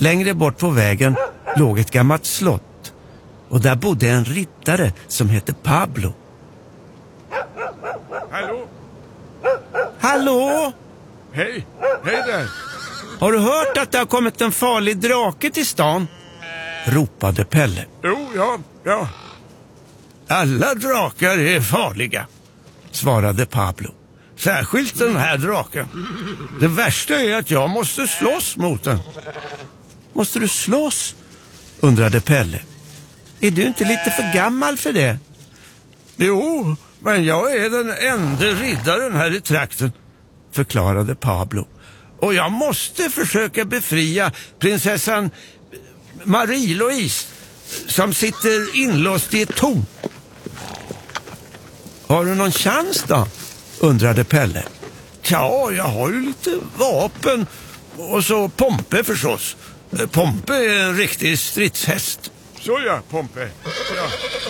Längre bort på vägen låg ett gammalt slott. Och där bodde en riddare som hette Pablo. Hallå? Hallå? Hej där. Har du hört att det har kommit en farlig drake till stan? Ropade Pelle. Jo, ja. Alla drakar är farliga, svarade Pablo. Särskilt den här draken. Det värsta är att jag måste slåss mot den. Måste du slåss? Undrade Pelle. Är du inte lite för gammal för det? Jo, men jag är den enda riddaren här i trakten, förklarade Pablo. Och jag måste försöka befria prinsessan Marie-Louise som sitter inlåst i ett torn. Har du någon chans då? Undrade Pelle. Ja, jag har ju lite vapen och så Pompe förstås. Pompe är en riktig stridshäst. Så ja, Pompe. Ja.